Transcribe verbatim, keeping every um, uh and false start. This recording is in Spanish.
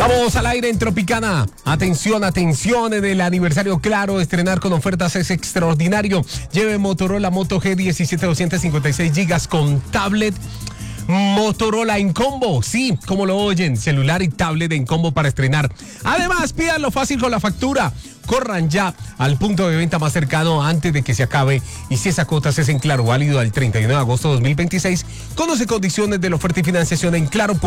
Vamos al aire en Tropicana. Atención, atención, en el aniversario Claro, estrenar con ofertas es extraordinario. Lleve Motorola Moto G diecisiete doscientos cincuenta y seis gigas con tablet Motorola en combo. Sí, como lo oyen, celular y tablet en combo para estrenar. Además, pídanlo fácil con la factura. Corran ya al punto de venta más cercano antes de que se acabe. Y si esa cuota es en Claro, válido al treinta y uno de agosto de dos mil veintiséis. Conoce condiciones de la oferta y financiación en claro punto com.